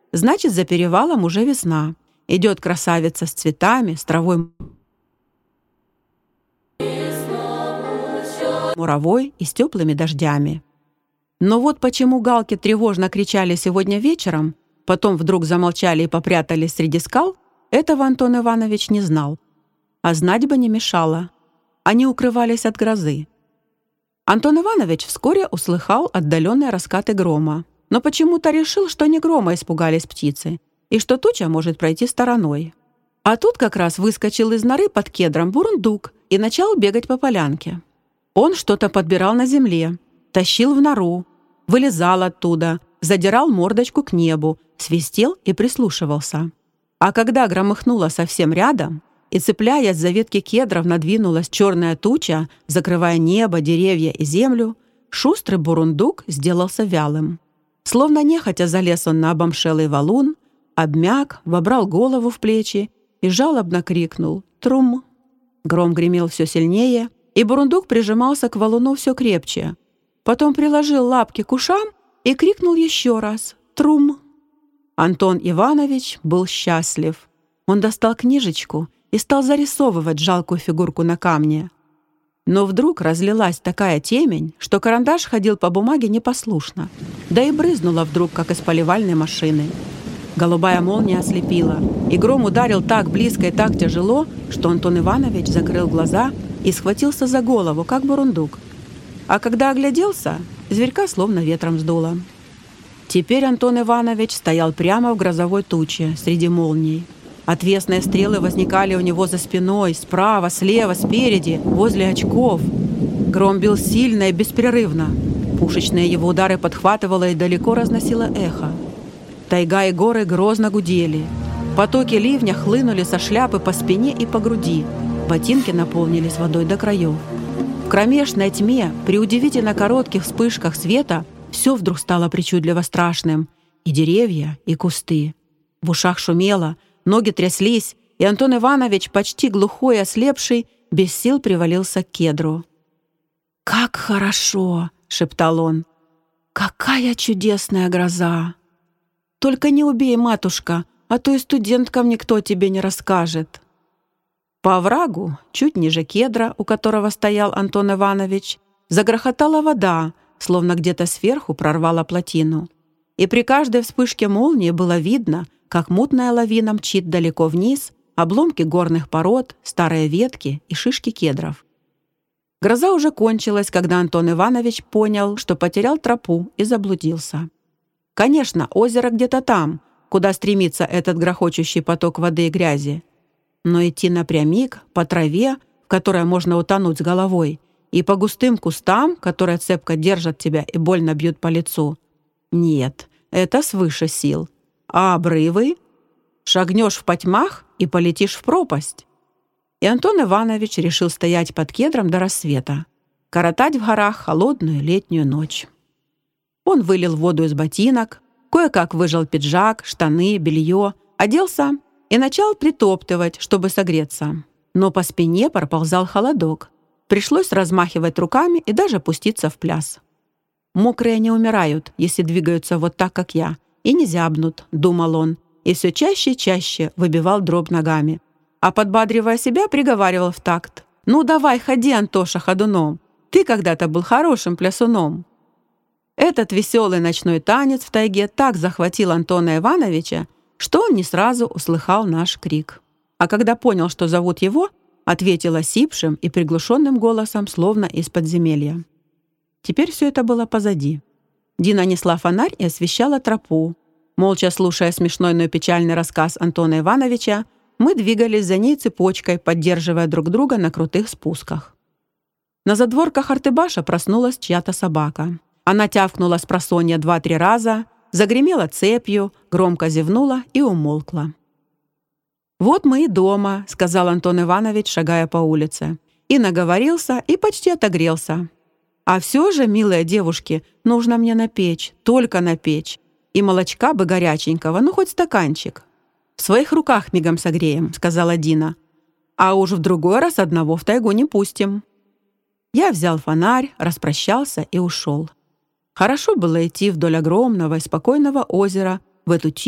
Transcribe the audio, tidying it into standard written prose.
Значит, за перевалом уже весна. Идет красавица с цветами, с травой муровой и с теплыми дождями. Но вот почему галки тревожно кричали сегодня вечером, потом вдруг замолчали и попрятались среди скал, этого Антон Иванович не знал. А знать бы не мешало. Они укрывались от грозы. Антон Иванович вскоре услыхал отдаленные раскаты грома, но почему-то решил, что не грома испугались птицы и что туча может пройти стороной. А тут как раз выскочил из норы под кедром бурундук и начал бегать по полянке. Он что-то подбирал на земле, тащил в нору, вылезал оттуда, задирал мордочку к небу, свистел и прислушивался. А когда громыхнуло совсем рядом, и, цепляясь за ветки кедров, надвинулась черная туча, закрывая небо, деревья и землю, шустрый бурундук сделался вялым. Словно нехотя залез он на обомшелый валун, обмяк, вобрал голову в плечи и жалобно крикнул «Трум!». Гром гремел все сильнее, и бурундук прижимался к валуну все крепче. Потом приложил лапки к ушам и крикнул еще раз «Трум!». Антон Иванович был счастлив. Он достал книжечку и стал зарисовывать жалкую фигурку на камне. Но вдруг разлилась такая темень, что карандаш ходил по бумаге непослушно, да и брызнула вдруг, как из поливальной машины. Голубая молния ослепила, и гром ударил так близко и так тяжело, что Антон Иванович закрыл глаза и схватился за голову, как бурундук. А когда огляделся, зверька словно ветром сдуло. Теперь Антон Иванович стоял прямо в грозовой туче среди молний. Отвесные стрелы возникали у него за спиной, справа, слева, спереди, возле очков. Гром бил сильно и беспрерывно. Пушечные его удары подхватывало и далеко разносило эхо. Тайга и горы грозно гудели. Потоки ливня хлынули со шляпы по спине и по груди. Ботинки наполнились водой до краев. В кромешной тьме, при удивительно коротких вспышках света, все вдруг стало причудливо страшным. И деревья, и кусты. В ушах шумело, ноги тряслись, и Антон Иванович, почти глухой и ослепший, без сил привалился к кедру. «Как хорошо!» — шептал он. «Какая чудесная гроза! Только не убей, матушка, а то и студенткам никто тебе не расскажет». По оврагу, чуть ниже кедра, у которого стоял Антон Иванович, загрохотала вода, словно где-то сверху прорвала плотину. И при каждой вспышке молнии было видно, как мутная лавина мчит далеко вниз обломки горных пород, старые ветки и шишки кедров. Гроза уже кончилась, когда Антон Иванович понял, что потерял тропу и заблудился. Конечно, озеро где-то там, куда стремится этот грохочущий поток воды и грязи. Но идти напрямик, по траве, в которой можно утонуть с головой, и по густым кустам, которые цепко держат тебя и больно бьют по лицу. Нет, это свыше сил. А обрывы? Шагнешь в потьмах и полетишь в пропасть. И Антон Иванович решил стоять под кедром до рассвета, коротать в горах холодную летнюю ночь. Он вылил воду из ботинок, кое-как выжал пиджак, штаны, белье, оделся и начал притоптывать, чтобы согреться. Но по спине проползал холодок. Пришлось размахивать руками и даже пуститься в пляс. «Мокрые не умирают, если двигаются вот так, как я, и не зябнут», — думал он, и все чаще и чаще выбивал дробь ногами. А подбадривая себя, приговаривал в такт: «Ну давай, ходи, Антоша, ходуном. Ты когда-то был хорошим плясуном». Этот веселый ночной танец в тайге так захватил Антона Ивановича, что он не сразу услыхал наш крик. А когда понял, что зовут его, ответил осипшим и приглушенным голосом, словно из подземелья. Теперь все это было позади. Дина несла фонарь и освещала тропу. Молча слушая смешной, но печальный рассказ Антона Ивановича, мы двигались за ней цепочкой, поддерживая друг друга на крутых спусках. На задворках Артыбаша проснулась чья-то собака. Она тявкнула спросонья 2-3 раза, загремела цепью, громко зевнула и умолкла. «Вот мы и дома», — сказал Антон Иванович, шагая по улице. И наговорился, и почти отогрелся. «А все же, милые девушки, нужно мне напечь, только напечь. И молочка бы горяченького, ну хоть стаканчик». «В своих руках мигом согреем», — сказала Дина. «А уж в другой раз одного в тайгу не пустим». Я взял фонарь, распрощался и ушел. Хорошо было идти вдоль огромного и спокойного озера в эту